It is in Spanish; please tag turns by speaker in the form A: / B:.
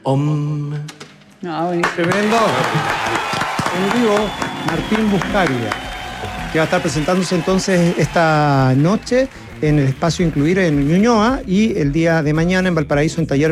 A: Om.
B: Tremendo. En vivo, Martín Buscaria, que va a estar presentándose entonces esta noche en el espacio Incluir en Ñuñoa y el día de mañana en Valparaíso en Taller